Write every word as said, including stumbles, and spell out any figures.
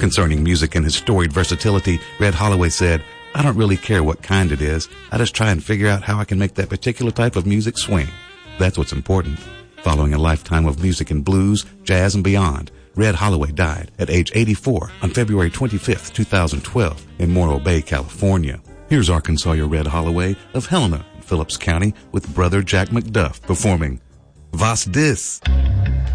Concerning music and his storied versatility, Red Holloway said, "I don't really care what kind it is. I just try and figure out how I can make that particular type of music swing. That's what's important." Following a lifetime of music and blues, jazz, and beyond, Red Holloway died at age eighty-four on February twenty-fifth, two thousand twelve in Morro Bay, California. Here's Arkansas Red Holloway of Helena in Phillips County with brother Jack McDuff performing Was Dis.